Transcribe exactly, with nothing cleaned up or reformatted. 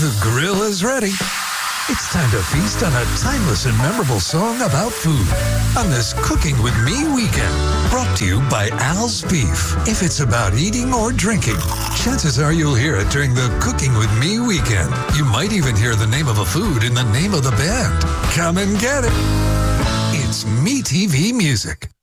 The grill is ready. It's time to feast on a timeless and memorable song about food on this Cooking With Me weekend, brought to you by Al's Beef. If it's about eating or drinking, chances are you'll hear it during the Cooking With Me weekend. You might even hear the name of a food in the name of the band. Come and get it. It's Me T V Music.